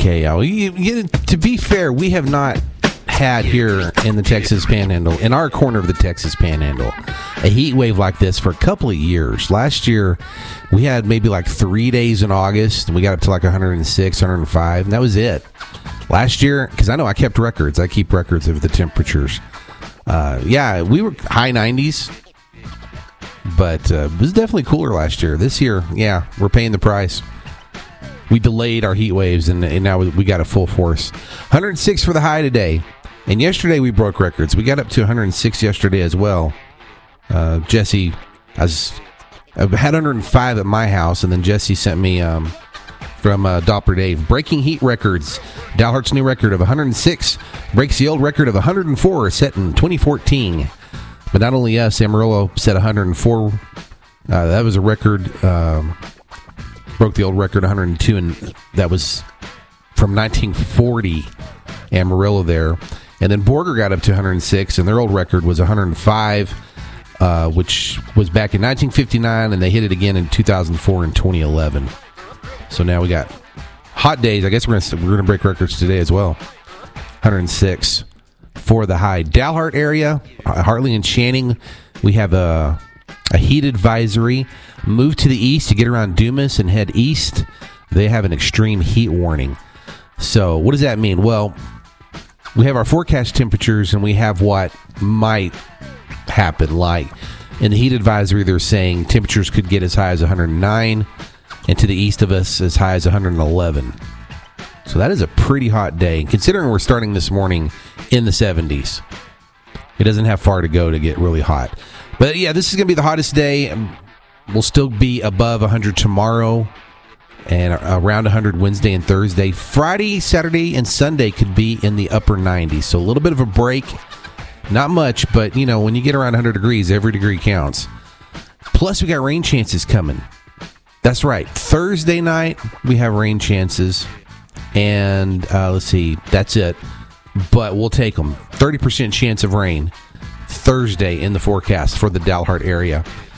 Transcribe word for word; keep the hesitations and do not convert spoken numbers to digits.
Okay, uh, you, you, to be fair, we have not had here in the Texas Panhandle, in our corner of the Texas Panhandle, a heat wave like this for a couple of years. Last year, we had maybe like three days in August, and we got up to like one hundred six, one hundred five, and that was it. Last year, because I know I kept records. I keep records of the temperatures. Uh, yeah, we were high nineties, but uh, it was definitely cooler last year. This year, yeah, we're paying the price. We delayed our heat waves, and, and now we got a full force. one hundred six for the high today. And yesterday we broke records. We got up to one hundred six yesterday as well. Uh, Jesse, I, was, I had one hundred five at my house, and then Jesse sent me um, from uh, Doppler Dave. Breaking heat records. Dalhart's new record of one hundred six breaks the old record of one hundred four set in twenty fourteen. But not only us, Amarillo set one hundred four. Uh, that was a record. Um, broke the old record one hundred two, and that was from nineteen forty. Amarillo there. And then Borger got up to one hundred six, and their old record was one hundred five, uh, which was back in nineteen fifty-nine, and they hit it again in two thousand four and twenty eleven. So now we got hot days. I guess we're going we're gonna break records today as well. one hundred six for the high. Dalhart area, Hartley and Channing, we have a, a heat advisory. Move to the east to get around Dumas and head east. They have an extreme heat warning. So what does that mean? Well, we have our forecast temperatures, and we have what might happen. Like in the heat advisory, they're saying temperatures could get as high as one hundred nine, and to the east of us as high as one hundred eleven. So that is a pretty hot day, considering we're starting this morning in the seventies. It doesn't have far to go to get really hot. But yeah, this is going to be the hottest day. We'll still be above one hundred tomorrow, and around one hundred Wednesday and Thursday. Friday, Saturday, and Sunday could be in the upper nineties. So a little bit of a break. Not much, but, you know, when you get around one hundred degrees, every degree counts. Plus, we got rain chances coming. That's right. Thursday night, we have rain chances. And, uh, let's see, that's it. But we'll take them. thirty percent chance of rain Thursday in the forecast for the Dalhart area.